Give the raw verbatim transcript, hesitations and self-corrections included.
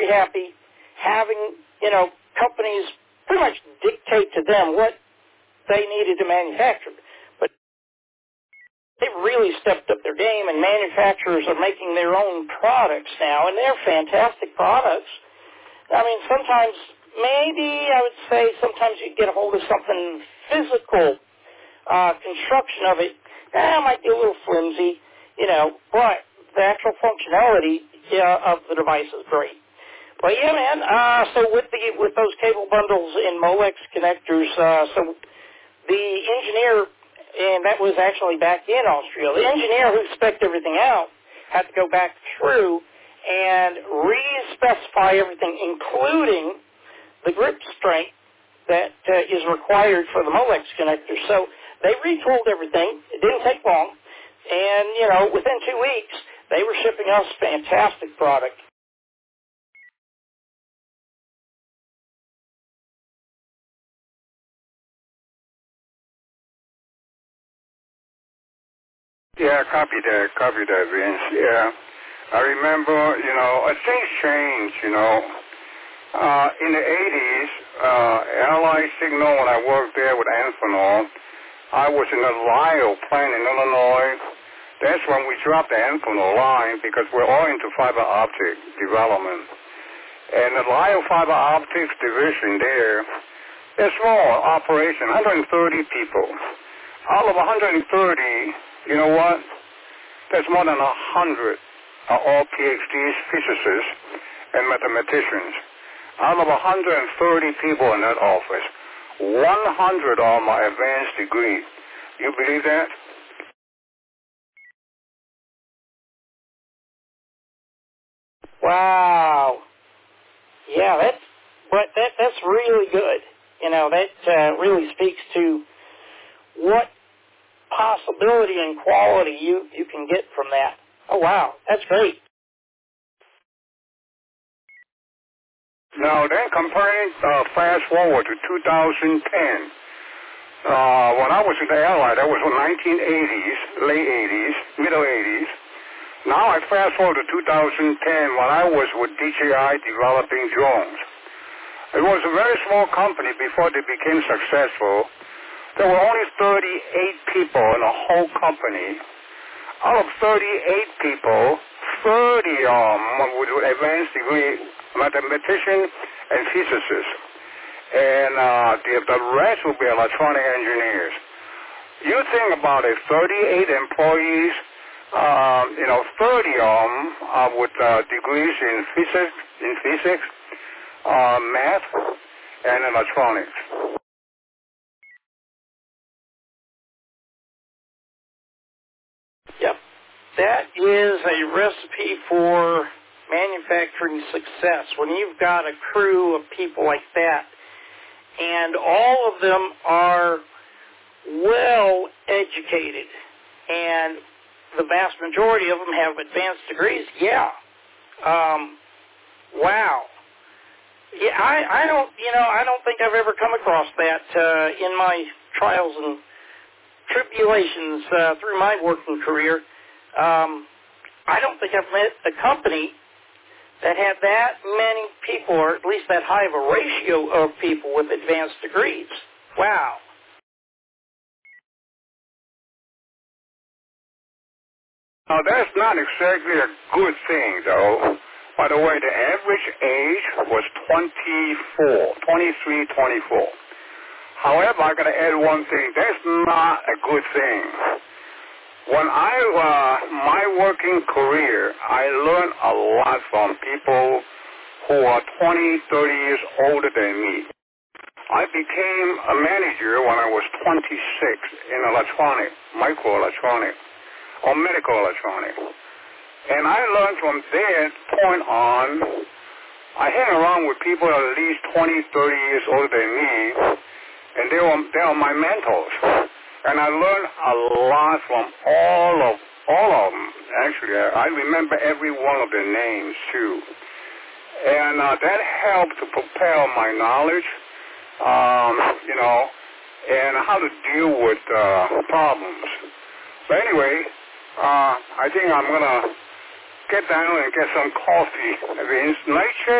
happy having, you know, companies pretty much dictate to them what they needed to manufacture. But they've really stepped up their game, and manufacturers are making their own products now, and they're fantastic products. I mean, sometimes, maybe I would say sometimes you get a hold of something physical, uh, construction of it, eh, it might be a little flimsy, you know, but the actual functionality yeah, of the device is great. But yeah, man, uh, so with the with those cable bundles and Molex connectors, uh, so the engineer, and that was actually back in Austria, the engineer who spec'd everything out had to go back through and re-specify everything, including the grip strength that uh, is required for the Molex connector. So they retooled everything. It didn't take long. And, you know, within two weeks, they were shipping us fantastic product. Yeah, copy that, copy that, Vince. Yeah. I remember, you know, uh, things changed, you know. Uh, in the eighties, uh, Allied Signal, when I worked there with Amphenol, I was in the Lyle plant in Illinois. That's when we dropped the Amphenol line because we're all into fiber optic development. And the Lyle Fiber Optics division there, they're small operation, one hundred thirty people. Out of one hundred thirty, you know what? There's more than one hundred are all PhDs, physicists, and mathematicians. Out of one hundred thirty people in that office, one hundred of them are advanced degree. You believe that? Wow. Yeah, that's, but that, that's really good. You know, that uh, really speaks to what possibility and quality you, you can get from that. Oh, wow. That's great. Now, then comparing, uh, fast forward to two thousand ten. Uh, when I was with the Allied, that was in nineteen eighties, late eighties, middle eighties. Now I fast forward to two thousand ten when I was with D J I developing drones. It was a very small company before they became successful. There were only thirty-eight people in the whole company. Out of thirty-eight people, thirty of them with advanced degree mathematician and physicists. And uh, the, the rest will be electronic engineers. You think about it, thirty-eight employees, um, you know, thirty of them are with uh, degrees in physics, in physics, uh, math, and electronics. Yep. That is a recipe for manufacturing success. When you've got a crew of people like that, and all of them are well educated, and the vast majority of them have advanced degrees, yeah. Um, wow. Yeah, I, I don't, you know, I don't think I've ever come across that uh, in my trials and tribulations uh, through my working career. Um, I don't think I've met a company that had that many people, or at least that high of a ratio of people with advanced degrees. Wow. Now, that's not exactly a good thing, though. By the way, the average age was twenty-four, twenty-three, twenty-four. However, I got to add one thing. That's not a good thing. When I, uh, my working career, I learned a lot from people who are twenty, thirty years older than me. I became a manager when I was twenty-six in electronic, microelectronic, or medical electronic. And I learned from that point on, I hang around with people at least twenty, thirty years older than me, and they were, they are my mentors. And I learned a lot from all of, all of them, actually. I remember every one of their names, too. And uh, that helped to propel my knowledge, um, you know, and how to deal with uh, problems. But anyway, uh, I think I'm going to get down and get some coffee. I mean, it's night shift.